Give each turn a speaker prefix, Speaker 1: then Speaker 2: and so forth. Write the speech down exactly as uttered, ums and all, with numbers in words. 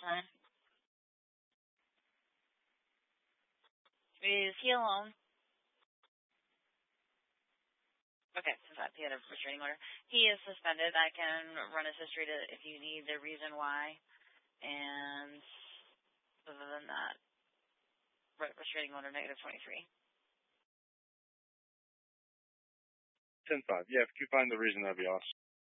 Speaker 1: Uh-huh. Is he alone? Okay, since he had a restraining order. He is suspended. I can run his history to, if you need the reason why. And other than that, restraining order negative twenty-three.
Speaker 2: ten five. Yeah, if you find the reason, that'd be awesome.